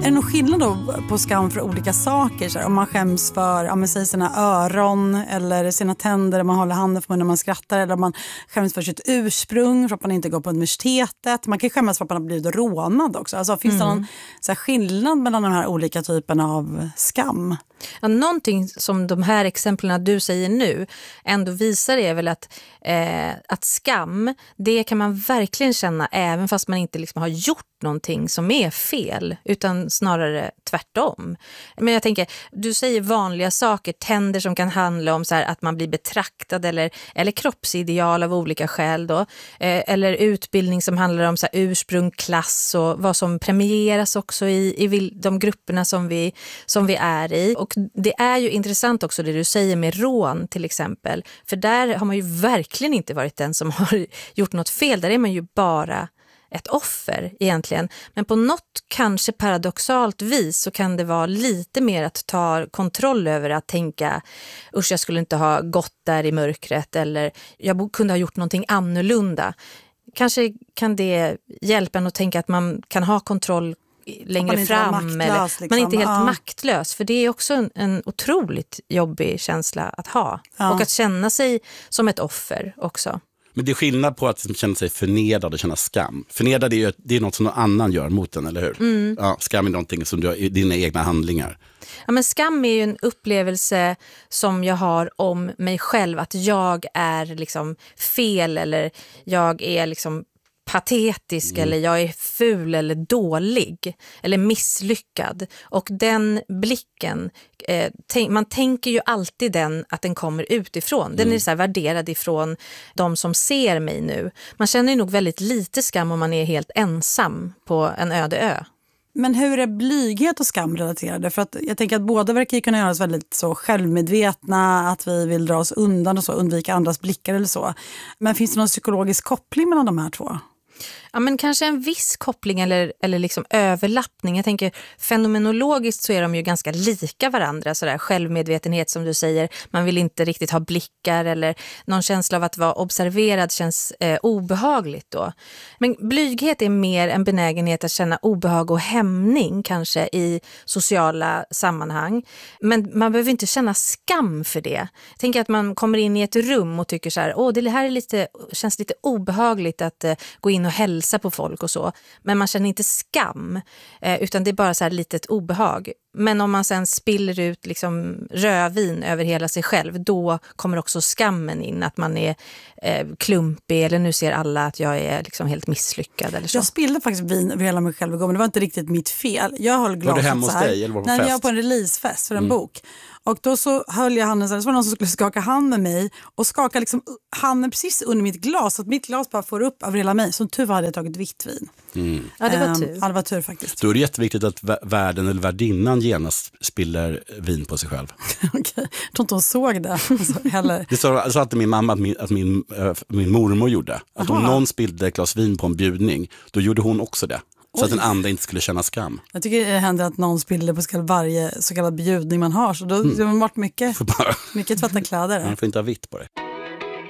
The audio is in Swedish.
Är det någon skillnad då på skam för olika saker? Så här, om man skäms för säg sina öron eller sina tänder, där man håller handen för när man skrattar, eller om man skäms för sitt ursprung, för att man inte går på universitetet. Man kan skämmas för att man har blivit rånad också. Alltså, finns det någon så här, skillnad mellan de här olika typerna av skam? Ja, någonting som de här exemplen du säger nu ändå visar är väl att skam, det kan man verkligen känna även fast man inte liksom har gjort någonting som är fel, utan snarare tvärtom. Men jag tänker, du säger vanliga saker, tänder som kan handla om så här, att man blir betraktad eller kroppsideal av olika skäl då, eller utbildning som handlar om så här, ursprung, klass och vad som premieras också i de grupperna som vi är i. Och det är ju intressant också det du säger med rån till exempel, för där har man ju verkligen inte varit den som har gjort något fel, där är man ju bara ett offer egentligen. Men på något kanske paradoxalt vis så kan det vara lite mer att ta kontroll över, att tänka usch, jag skulle inte ha gått där i mörkret, eller jag kunde ha gjort någonting annorlunda. Kanske kan det hjälpa en att tänka att man kan ha kontroll längre fram, eller liksom. Man är inte helt maktlös, för det är också en otroligt jobbig känsla att ha, och att känna sig som ett offer också. Men det är skillnad på att känna sig förnedrad och känna skam. Förnedrad det är något som någon annan gör mot en, eller hur? Ja, skam är någonting som du har i dina egna handlingar. Ja, men skam är ju en upplevelse som jag har om mig själv, att jag är liksom fel, eller jag är liksom patetisk, eller jag är ful eller dålig eller misslyckad. Och den blicken, man tänker ju alltid att den kommer utifrån. Den är så här värderad ifrån de som ser mig nu. Man känner ju nog väldigt lite skam om man är helt ensam på en öde ö. Men hur är blyghet och skam relaterade? För att jag tänker att båda verkar kunna göra oss väldigt så självmedvetna, att vi vill dra oss undan och så, undvika andras blickar eller så. Men finns det någon psykologisk koppling mellan de här två? Ja, men kanske en viss koppling eller liksom överlappning. Jag tänker, fenomenologiskt så är de ju ganska lika varandra. Sådär självmedvetenhet som du säger. Man vill inte riktigt ha blickar, eller någon känsla av att vara observerad känns obehagligt då. Men blyghet är mer en benägenhet att känna obehag och hämning kanske i sociala sammanhang. Men man behöver inte känna skam för det. Jag tänker att man kommer in i ett rum och tycker så här, det här känns lite obehagligt att gå in och hälsa på folk och så, men man känner inte skam, utan det är bara så här litet obehag. Men om man sen spiller ut liksom rödvin över hela sig själv, då kommer också skammen in, att man är klumpig, eller nu ser alla att jag är liksom helt misslyckad eller så. Jag spillde faktiskt vin över hela mig själv igår, men det var inte riktigt mitt fel. Jag höll glaset. Var du hemma hos dig eller var du på fest? Nej, jag var på en releasefest för en bok. Och då så höll jag handen så var det någon som skulle skaka hand med mig och skaka liksom handen precis under mitt glas, så att mitt glas bara får upp över hela mig. Som tur hade jag tagit vitt vin. Ja, det var tur. Ja, det var tur faktiskt. Då är det jätteviktigt att värden eller värdinnan genast spiller vin på sig själv. Okej, jag tror inte hon såg det heller. Det sa alltid min mamma att min mormor gjorde. Att om någon spillde ett glas vin på en bjudning, då gjorde hon också det. Så att den andra inte skulle känna skam. Jag tycker det händer att någon spiller på varje så kallad bjudning man har. Så då har man varit mycket tvätta kläder. Man får inte ha vitt på det.